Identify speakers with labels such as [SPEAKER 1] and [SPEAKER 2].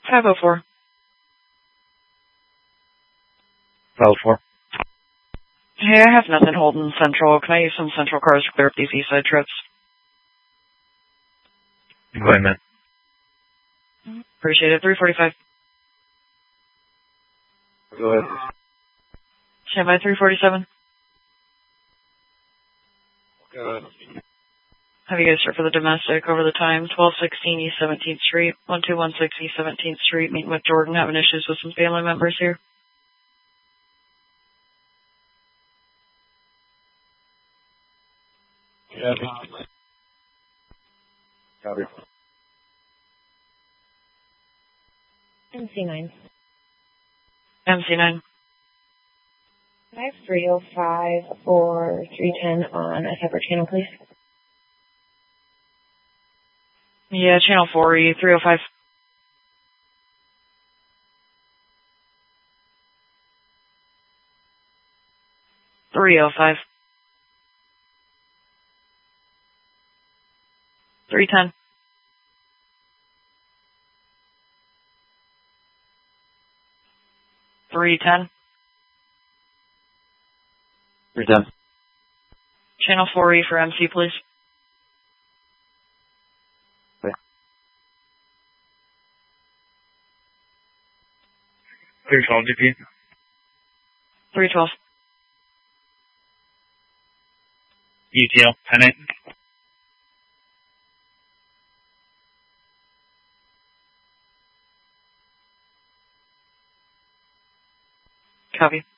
[SPEAKER 1] 504.
[SPEAKER 2] 504.
[SPEAKER 1] Hey, I have nothing holding Central. Can I use some Central cars to clear up these east side trips?
[SPEAKER 2] Go ahead, man.
[SPEAKER 1] Appreciate it. 345.
[SPEAKER 2] Go ahead.
[SPEAKER 1] Stand by 347.
[SPEAKER 2] Go ahead.
[SPEAKER 1] Have you guys start for the domestic over the time? 1216 East 17th Street, 1216 East 17th Street, meeting with Jordan, having issues with some family members here.
[SPEAKER 2] Yeah. Copy.
[SPEAKER 3] MC9.
[SPEAKER 1] MC9.
[SPEAKER 3] 5305 for 310 on a separate channel, please.
[SPEAKER 1] Yeah, channel 4E, 305. $305. 310. $310.
[SPEAKER 2] 310.
[SPEAKER 1] Channel 4E for MC, please.
[SPEAKER 2] Okay. 312 GP.
[SPEAKER 1] 312.
[SPEAKER 2] UTL 10-8.
[SPEAKER 1] Copy.